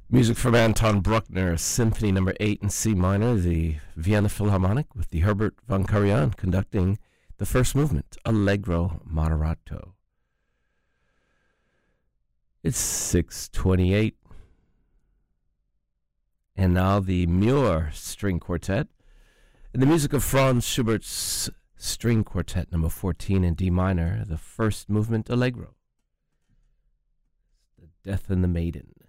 Music from Anton Bruckner, Symphony No. 8 in C minor, the Vienna Philharmonic, with the Herbert von Karajan conducting the first movement, Allegro Moderato. It's 6:28. And now the Muir String Quartet, and the music of Franz Schubert's String Quartet No. 14 in D minor, the first movement, Allegro. The Death and the Maiden.